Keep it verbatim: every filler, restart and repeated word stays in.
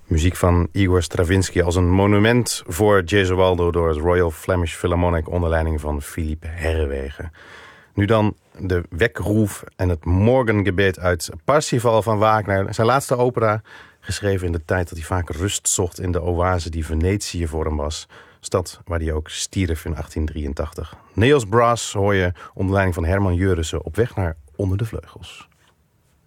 Muziek van Igor Stravinsky als een monument voor Gesualdo door het Royal Flemish Philharmonic onder leiding van Philippe Herrewegen. Nu dan de Weckruf en het Morgengebet uit Parsifal van Wagner. Zijn laatste opera, geschreven in de tijd dat hij vaak rust zocht in de oase die Venetië voor hem was. Stad waar hij ook stierf in achttien drieëntachtig. Nails Brass hoor je onder leiding van Herman Jurissen op weg naar Onder de Vleugels.